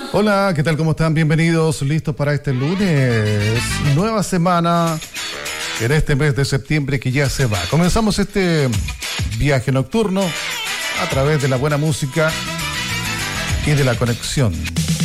Hola, ¿qué tal? ¿Cómo están? Bienvenidos, listos para este lunes. Nueva semana en este mes de septiembre que ya se va. Comenzamos este viaje nocturno a través de la buena música y de la conexión